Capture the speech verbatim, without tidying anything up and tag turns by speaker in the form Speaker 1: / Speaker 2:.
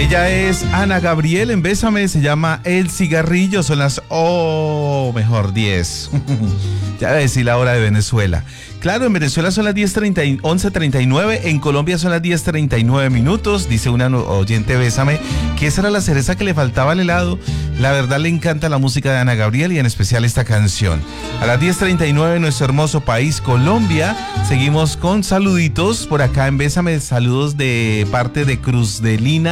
Speaker 1: Ella es Ana Gabriel, en Bésame, se llama El Cigarrillo, son las, oh, mejor diez. Ya voy a decir la hora de Venezuela. Claro, en Venezuela son las diez treinta, once treinta y nueve, en Colombia son las diez treinta y nueve minutos, dice una oyente, Bésame, que esa era la cereza que le faltaba al helado. La verdad le encanta la música de Ana Gabriel y en especial esta canción. A las diez treinta y nueve, nuestro hermoso país, Colombia, seguimos con saluditos por acá en Bésame, saludos de parte de Cruz de Lina.